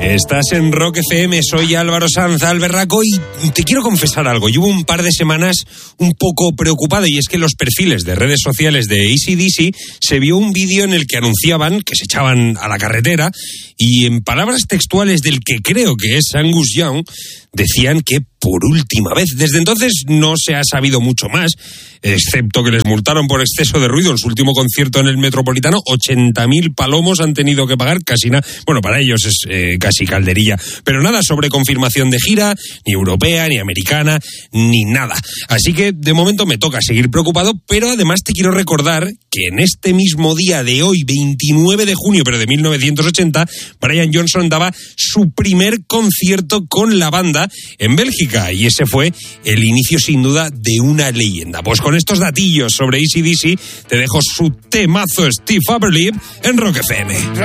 Estás en Rock FM, soy Álvaro Sanz Alberraco y te quiero confesar algo. Llevo un par de semanas un poco preocupado y es que en los perfiles de redes sociales de AC/DC se vio un vídeo en el que anunciaban que se echaban a la carretera y en palabras textuales del que creo que es Angus Young decían que por última vez. Desde entonces no se ha sabido mucho más, excepto que les multaron por exceso de ruido en su último concierto en el Metropolitano. 80.000 palomos han tenido que pagar, casi nada. Bueno, para ellos es casi calderilla. Pero nada sobre confirmación de gira, ni europea, ni americana, ni nada. Así que de momento me toca seguir preocupado, pero además te quiero recordar que en este mismo día de hoy, 29 de junio, pero de 1980, Brian Johnson daba su primer concierto con la banda en Bélgica. Y ese fue el inicio sin duda de una leyenda. Pues con estos datillos sobre AC/DC te dejo su temazo Steve Upper Lip en Rock FM.